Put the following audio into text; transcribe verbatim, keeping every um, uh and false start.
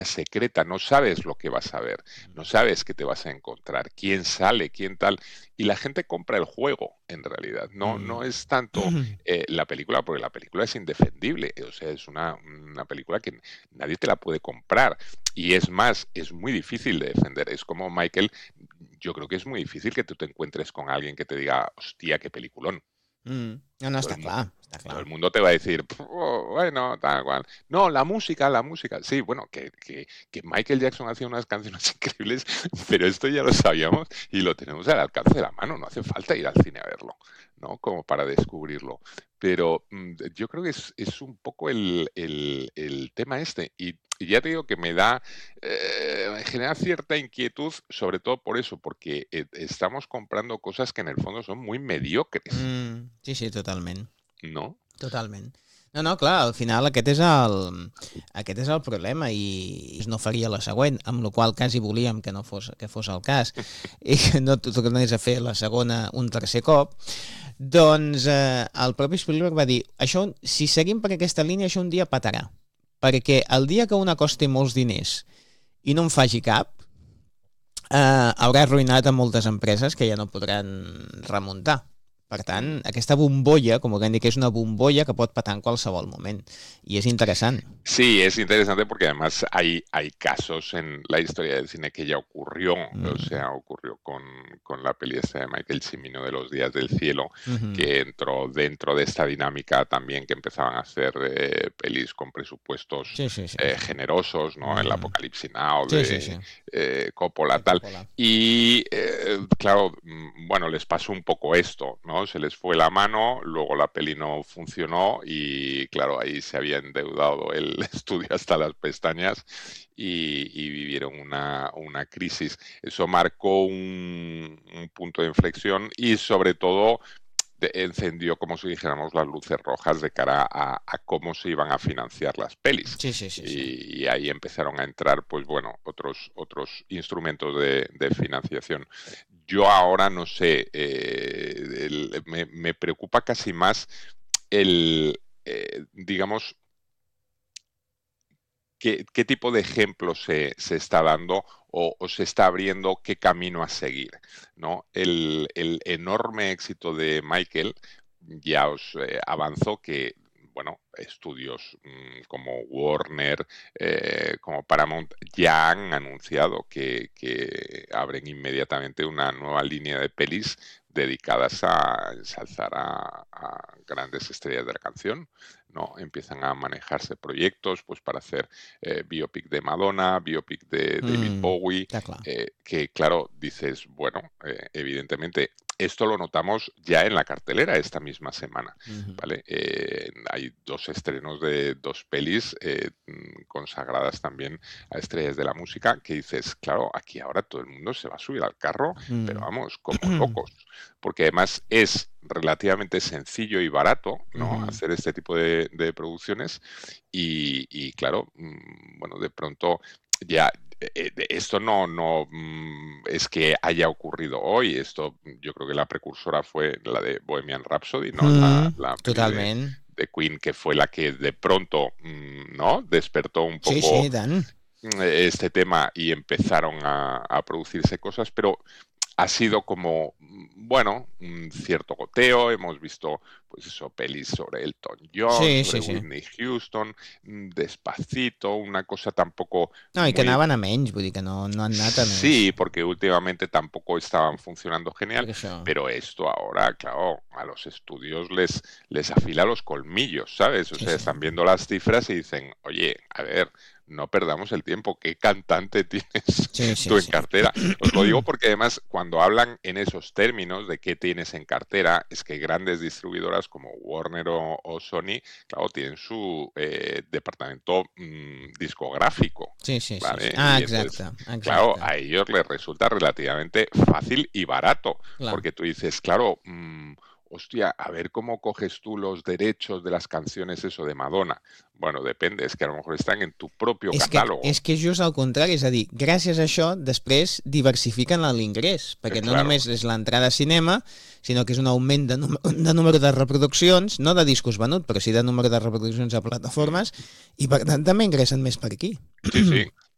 secreta, no sabes lo que vas a ver, no sabes qué te vas a encontrar, quién sale, quién tal, y la gente compra el juego en realidad, no, no Mm. es tanto eh, la película, porque la película es indefendible, o sea, es una, una película que nadie te la puede comprar, y es más, es muy difícil de defender, es como Michael, yo creo que es muy difícil que tú te encuentres con alguien que te diga, hostia, qué peliculón. Mm. No, no, Todo està el, mu- clar, està todo clar. el mundo te va a decir, "Oh, bueno, tal cual. No, la música, la música. Sí, bueno, que, que, que Michael Jackson hacía unas canciones increíbles, pero esto ya lo sabíamos y lo tenemos al alcance de la mano. No hace falta ir al cine a verlo, ¿no? Como para descubrirlo. Pero mm, yo creo que es, es un poco el, el- el tema este. Y, y ya te digo que me da, eh, me genera cierta inquietud, sobre todo por eso, porque eh, estamos comprando cosas que en el fondo son muy mediocres, Mm. Sí, sí, totalment. ¿no? Totalment. No, no, clar, al final aquest és el, aquest és el problema i no faria la següent, amb la qual quasi volíem que no fos, que fos el cas i que no tornés a fer la segona un tercer cop. Doncs eh, el propi Spielberg va dir, això, si seguim per aquesta línia, això un dia patarà. Perquè el dia que una costi molts diners i no en faci cap, eh, haurà arruïnat a moltes empreses que ja no podran remuntar. Per tant, aquesta bombolla, com hauríem dit, que és una bombolla que pot patar en qualsevol moment. I és interessant. Sí, es interesante porque además hay, hay casos en la historia del cine que ya ocurrió, Mm. o sea, ocurrió con, con la peli esta de Michael Cimino de Los Días del Cielo, Mm-hmm. que entró dentro de esta dinámica también que empezaban a hacer eh, pelis con presupuestos Sí, sí, sí. eh, generosos, ¿no? El Mm. Apocalipsis Now Sí, sí, sí. de eh, Coppola, De tal. Coppola. Y eh, claro, mm, bueno, les pasó un poco esto, ¿no? Se les fue la mano, luego la peli no funcionó y claro, ahí se había endeudado el estudio hasta las pestañas y, y vivieron una, una, crisis. Eso marcó un, un punto de inflexión y sobre todo de, encendió, como si dijéramos, las luces rojas de cara a, a cómo se iban a financiar las pelis. Sí, sí, sí, sí. Y, y ahí empezaron a entrar, pues bueno, otros, otros instrumentos de, de financiación. Yo ahora no sé, eh, el, me, me preocupa casi más el, eh, digamos, qué, qué tipo de ejemplo se, se está dando o, o se está abriendo, qué camino a seguir, ¿no? El, el enorme éxito de Michael ya os eh, avanzó que, bueno, estudios mmm, como Warner, eh, como Paramount, ya han anunciado que, que abren inmediatamente una nueva línea de pelis dedicadas a ensalzar a, a grandes estrellas de la canción, ¿no? Empiezan a manejarse proyectos pues para hacer eh, biopic de Madonna, biopic de David Mm. Bowie, Està clar. eh, que claro, dices, bueno, eh, evidentemente esto lo notamos ya en la cartelera esta misma semana, Mm-hmm. ¿vale? Eh, hay dos estrenos de dos pelis eh, consagradas también a estrellas de la música que dices, claro, aquí ahora todo el mundo se va a subir al carro, Mm. pero vamos, como locos, porque además es relativamente sencillo y barato, ¿no? Mm-hmm. Hacer este tipo de, de producciones y, y, claro, mmm, bueno, de pronto ya eh, esto no, no mmm, es que haya ocurrido hoy, esto yo creo que la precursora fue la de Bohemian Rhapsody, ¿no? Mm. La, la peli de, Totalment. de Queen, que fue la que de pronto, mmm, ¿no? Despertó un Sí, poco sí, tant. este tema y empezaron a, a producirse cosas, pero ha sido como, bueno, un cierto goteo, hemos visto, pues eso, pelis sobre Elton John, Sí, sobre sí, sí. Whitney Houston, Despacito, una cosa tampoco No, i que muy... anaven a menys, vull dir que no, no han anat a més. Sí, porque últimamente tampoco estaban funcionando genial, Per això. pero esto ahora, claro, a los estudios les, les afila los colmillos, ¿sabes? O Sí, sea, sí. están viendo las cifras y dicen, oye, a ver, no perdamos el tiempo, ¿qué cantante tienes Sí, sí, tú en sí. cartera? Os lo digo porque además cuando hablan en esos términos de qué tienes en cartera, es que grandes distribuidoras como Warner o, o Sony, claro, tienen su eh, departamento mmm, discográfico, Sí, sí, sí, ¿vale? sí. Ah, Y exacte, entonces, claro, exacte. a ellos les resulta relativamente fácil y barato, Clar. porque tú dices, claro, mmm, hostia, a ver cómo coges tú los derechos de las canciones eso de Madonna. Bueno, depende, es que a lo mejor están en tu propio És que, catálogo. és que és just al contrari, és a dir, gràcies a això després diversifiquen l'ingrés, perquè Eh, no claro. només és l'entrada a cinema, sinó que és un augment de, número, de número de reproduccions, no de discos venuts, però sí de número de reproduccions a plataformes, i per tant també ingressen més per aquí. Sí, sí.